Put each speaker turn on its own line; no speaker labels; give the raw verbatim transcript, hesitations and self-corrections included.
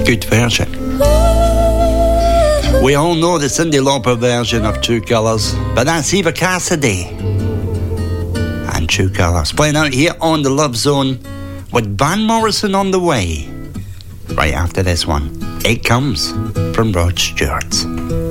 good version. We all know the Cyndi Lauper version of True Colours, but that's Eva Cassidy and True Colours playing out here on the Love Zone with Van Morrison on the way. Right after this one, It Comes from Rod Stewart.